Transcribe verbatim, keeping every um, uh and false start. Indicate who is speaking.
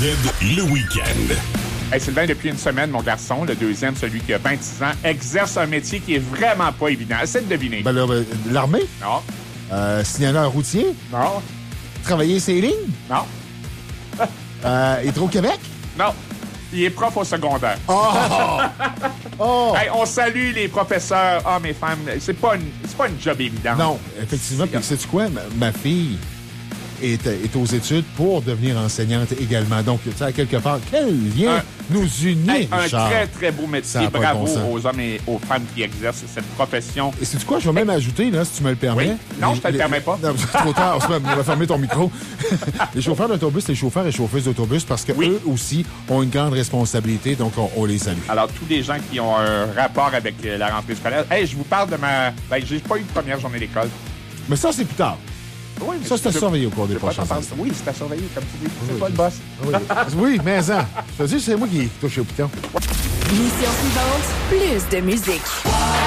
Speaker 1: le week-end.
Speaker 2: Hey, Sylvain, depuis une semaine, mon garçon, le deuxième, celui qui a vingt-six ans, exerce un métier qui est vraiment pas évident. Essaie de deviner.
Speaker 3: Ben là, ben, l'armée?
Speaker 2: Non.
Speaker 3: Euh, signaleur routier?
Speaker 2: Non.
Speaker 3: Travailler ses lignes?
Speaker 2: Non.
Speaker 3: Euh, Hydro-Québec?
Speaker 2: Non. Il est prof au secondaire.
Speaker 3: Oh! Oh!
Speaker 2: Hey, on salue les professeurs, hommes et femmes. C'est pas une, c'est pas une job évidente.
Speaker 3: Non, effectivement. Puis, sais-tu quoi? Ma, ma fille est, est aux études pour devenir enseignante également. Donc, tu sais, à quelque part, quel lien
Speaker 2: Un-
Speaker 3: nous unit,
Speaker 2: Hey, un
Speaker 3: Richard?
Speaker 2: très, très beau
Speaker 3: Ça
Speaker 2: métier.
Speaker 3: a pas de
Speaker 2: Bravo
Speaker 3: bon sens.
Speaker 2: aux hommes et aux femmes qui exercent cette profession.
Speaker 3: Et sais-tu quoi? Je vais même ajouter, là, si tu me le permets.
Speaker 2: Oui. Non,
Speaker 3: Les-
Speaker 2: je te le
Speaker 3: les-
Speaker 2: permets pas.
Speaker 3: Non, c'est trop tard. On va fermer ton micro. Les chauffeurs d'autobus, les chauffeurs et chauffeuses d'autobus, parce qu'eux
Speaker 2: Oui.
Speaker 3: aussi ont une grande responsabilité, donc on, on les salue.
Speaker 2: Alors, tous les gens qui ont un rapport avec euh, la rentrée scolaire. Hey, je vous parle de ma... Ben, j'ai pas eu de première journée d'école.
Speaker 3: Mais ça, c'est plus tard.
Speaker 2: Oui, mais
Speaker 3: Ça, c'est à
Speaker 2: je-
Speaker 3: surveiller au cours des
Speaker 2: je vais pas
Speaker 3: prochains
Speaker 2: t'en parler.
Speaker 3: instants.
Speaker 2: Oui, c'est à surveiller, comme tu dis. C'est
Speaker 3: Oui.
Speaker 2: pas le boss.
Speaker 3: Oui, oui mais en. Je te dis, c'est moi qui touche au piton.
Speaker 4: Mission suivante, plus de musique.